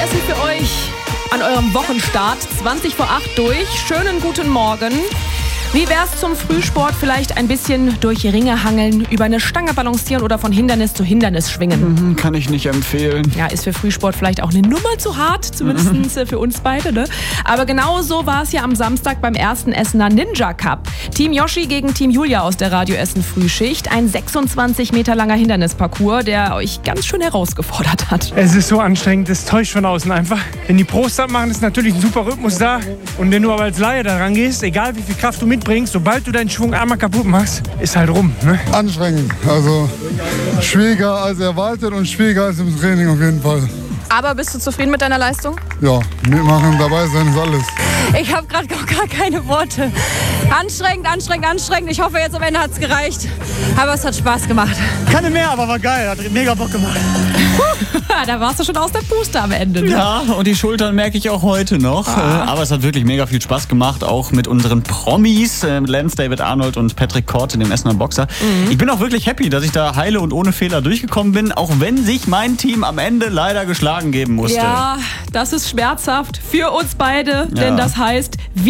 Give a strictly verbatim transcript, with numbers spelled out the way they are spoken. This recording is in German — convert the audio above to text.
Essen für euch an eurem Wochenstart. zwanzig vor acht durch. Schönen guten Morgen. Wie wär's zum Frühsport? Vielleicht ein bisschen durch Ringe hangeln, über eine Stange balancieren oder von Hindernis zu Hindernis schwingen. Mhm, kann ich nicht empfehlen. Ja, ist für Frühsport vielleicht auch eine Nummer zu hart, zumindest mhm. für uns beide, ne? Aber genau so war es ja am Samstag beim ersten Essener Ninja Cup. Team Yoshi gegen Team Julia aus der Radio Essen Frühschicht. Ein sechsundzwanzig Meter langer Hindernisparcours, der euch ganz schön herausgefordert hat. Es ist so anstrengend, das täuscht von außen einfach. Wenn die Pros das machen, ist natürlich ein super Rhythmus da. Und wenn du aber als Laie da rangehst, egal wie viel Kraft du mitbringst, sobald du deinen Schwung einmal kaputt machst, ist halt rum. Ne? Anstrengend, also schwieriger als erwartet und schwieriger als im Training auf jeden Fall. Aber bist du zufrieden mit deiner Leistung? Ja, mitmachen, dabei sein ist alles. Ich habe gerade gar keine Worte. Anstrengend, anstrengend, anstrengend. Ich hoffe, jetzt am Ende hat es gereicht. Aber es hat Spaß gemacht. Keine mehr, aber war geil. Hat mega Bock gemacht. Da warst du schon aus der Puste am Ende. Ne? Ja, und die Schultern merke ich auch heute noch. Ah. Aber es hat wirklich mega viel Spaß gemacht, auch mit unseren Promis, mit Lance David Arnold und Patrick Korte, dem Essener Boxer. Mhm. Ich bin auch wirklich happy, dass ich da heile und ohne Fehler durchgekommen bin, auch wenn sich mein Team am Ende leider geschlagen geben musste. Ja, das ist schmerzhaft für uns beide, Ja. denn das heißt,